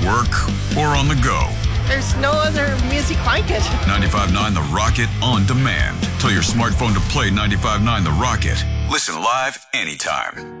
work, or on the go. There's no other music like it. 95.9 The Rocket on demand. Tell your smartphone to play 95.9 The Rocket. Listen live anytime.